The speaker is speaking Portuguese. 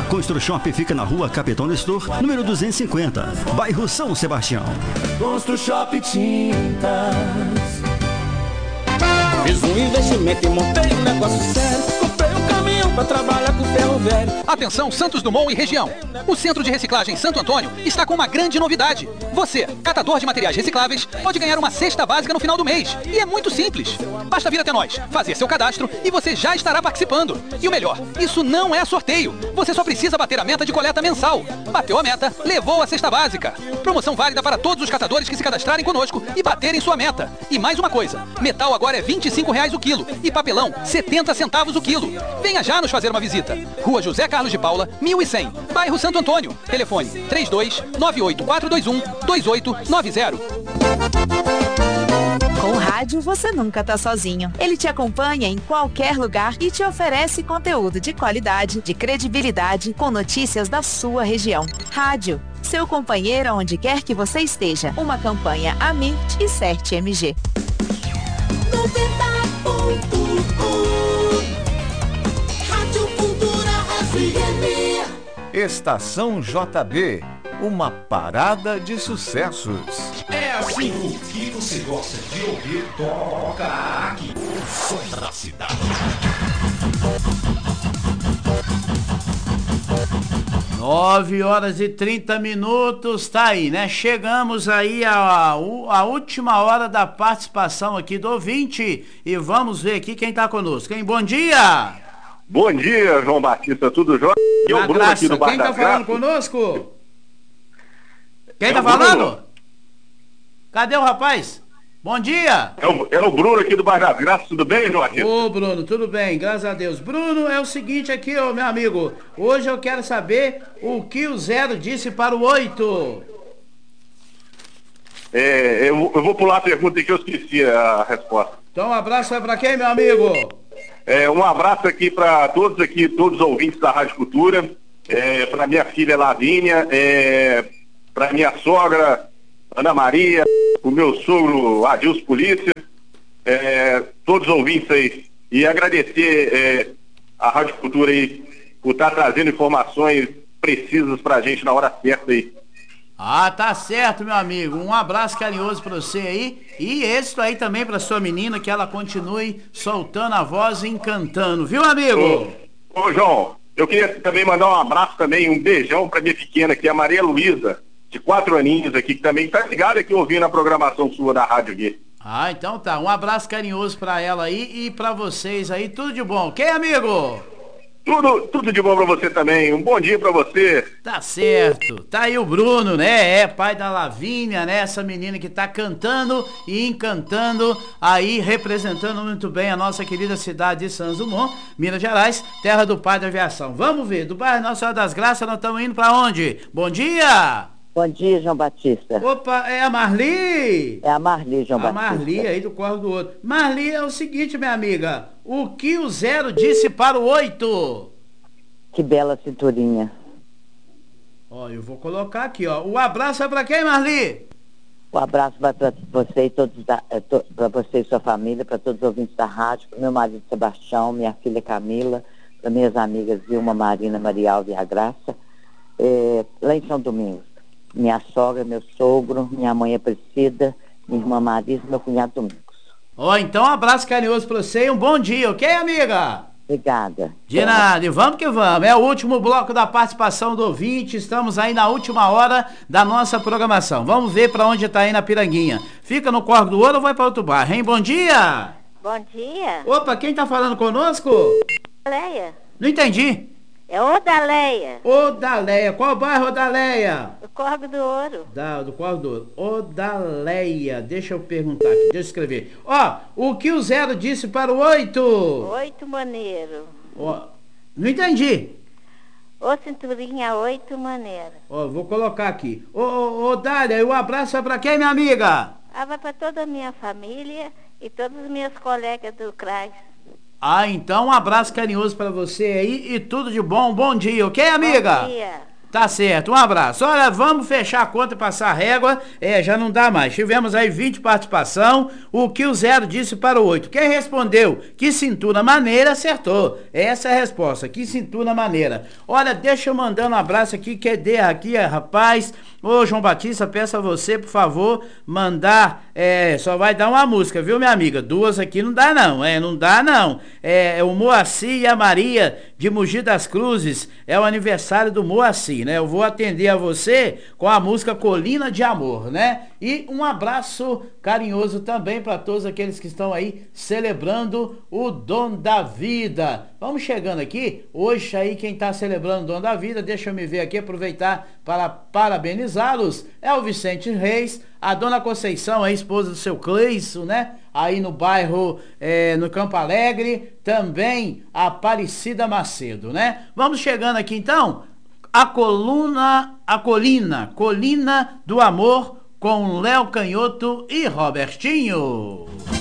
Construshop fica na rua Capitão Nestor, número 250, bairro São Sebastião. Construshop Tintas. Fiz um investimento e montei um negócio sério. Comprei um caminhão pra trabalhar com ferro velho. Atenção Santos Dumont e região. O Centro de Reciclagem Santo Antônio está com uma grande novidade. Você, catador de materiais recicláveis, pode ganhar uma cesta básica no final do mês. E é muito simples. Basta vir até nós, fazer seu cadastro e você já estará participando. E o melhor, isso não é sorteio. Você só precisa bater a meta de coleta mensal. Bateu a meta, levou a cesta básica. Promoção válida para todos os catadores que se cadastrarem conosco e baterem sua meta. E mais uma coisa, metal agora é R$25 o quilo e papelão 70 centavos o quilo. Venha já nos fazer uma visita. Rua José Carlos de Paula, 1100, bairro Santo Antônio. Telefone 32-98421-2890. Com o rádio, você nunca tá sozinho. Ele te acompanha em qualquer lugar e te oferece conteúdo de qualidade, de credibilidade, com notícias da sua região. Rádio, seu companheiro onde quer que você esteja. Uma campanha Amit e CERT-MG. 90.1 Rádio Cultura FM. Estação JB, uma parada de sucessos. É assim, o que você gosta de ouvir, toca aqui. O som da cidade. 9h30, tá aí, né? Chegamos aí a última hora da participação aqui do ouvinte e vamos ver aqui quem tá conosco, hein? Bom dia! Bom dia, João Batista, tudo jóia? E o Bruno aqui do Bar Quem tá das falando Graças? conosco? Quem É tá o Bruno. falando? Cadê o rapaz? Bom dia! É o Bruno aqui do Bar das Graças, tudo bem, João Batista? Ô Bruno, tudo bem, graças a Deus. Bruno, é o seguinte aqui, ô meu amigo, hoje eu quero saber o que o 0 disse para o 8. Eu vou pular a pergunta que eu esqueci a resposta. Então um abraço é pra quem, meu amigo? Um abraço aqui para todos os ouvintes da Rádio Cultura, para minha filha Lavínia, para minha sogra Ana Maria, o meu sogro Adilson Polícia, todos os ouvintes aí. E agradecer a Rádio Cultura aí por estar trazendo informações precisas pra gente na hora certa aí. Ah, tá certo, meu amigo. Um abraço carinhoso pra você aí. E êxito aí também pra sua menina, que ela continue soltando a voz e encantando, viu, amigo? Ô João, eu queria também mandar um abraço também, um beijão pra minha pequena, que é a Maria Luísa, de 4 aninhos aqui, que também tá ligada aqui ouvindo a programação sua da rádio aqui. Ah, então tá. Um abraço carinhoso pra ela aí e pra vocês aí. Tudo de bom. Ok, amigo? Tudo de bom pra você também. Um bom dia pra você. Tá certo. Tá aí o Bruno, né? Pai da Lavínia, né? Essa menina que tá cantando e encantando aí, representando muito bem a nossa querida cidade de Santos Dumont, Minas Gerais, terra do pai da aviação. Vamos ver, do bairro Nossa Senhora das Graças, nós estamos indo pra onde? Bom dia! Bom dia, João Batista. Opa, é a Marli? É a Marli, João Batista. A Marli aí do Corre do Outro. Marli, é o seguinte, minha amiga, o que o 0 disse para o 8? Que bela cinturinha. Ó, eu vou colocar aqui, ó. O abraço é pra quem, Marli? Um abraço para você e para você e sua família, para todos os ouvintes da rádio, para meu marido Sebastião, minha filha Camila, para minhas amigas Vilma, Marina, Marialva e a Graça, lá em São Domingos. Minha sogra, meu sogro, minha mãe Aparecida, minha irmã Marisa e meu cunhado Domingos. Ó, então um abraço carinhoso pra você e um bom dia, ok, amiga? Obrigada. De nada, e vamos que vamos. É o último bloco da participação do ouvinte, estamos aí na última hora da nossa programação. Vamos ver pra onde tá aí na Piranguinha. Fica no Corre do Ouro ou vai pra outro bairro, hein? Bom dia! Bom dia. Opa, quem tá falando conosco? Odaleia. Não entendi. É Odaleia. Odaleia. Qual bairro, Odaleia? Do Corvo do Ouro. Do Corvo do Ouro. Odaleia. Deixa eu perguntar aqui, deixa eu escrever. Ó, o que o 0 disse para o 8? 8 maneiro. Ó, não entendi. Ô cinturinha, 8 maneiro. Ó, vou colocar aqui. Ô, Dália, o abraço é pra quem, minha amiga? Vai pra toda a minha família e todos os meus colegas do CRAS. Ah, então um abraço carinhoso pra você aí e tudo de bom. Bom dia, ok, amiga? Bom dia. Tá certo, um abraço. Olha, vamos fechar a conta e passar a régua. Já não dá mais. Tivemos aí 20 participação. O que o 0 disse para o 8. Quem respondeu que cintura maneira acertou. Essa é a resposta, que cintura maneira. Olha, deixa eu mandar um abraço aqui, que aqui, rapaz. Ô, João Batista, peço a você, por favor, mandar, só vai dar uma música, viu, minha amiga? 2 aqui não dá não, não dá não. O Moacir e a Maria de Mogi das Cruzes, é o aniversário do Moacir, né? Eu vou atender a você com a música Colina de Amor, né? E um abraço carinhoso também para todos aqueles que estão aí celebrando o Dom da Vida. Vamos chegando aqui, hoje aí quem está celebrando o Dom da Vida, deixa eu me ver aqui, aproveitar para parabenizá-los, é o Vicente Reis, a Dona Conceição, a esposa do seu Cleison, né? Aí no bairro, no Campo Alegre, também a Aparecida Macedo, né? Vamos chegando aqui então, Colina do Amor, com Léo Canhoto e Robertinho.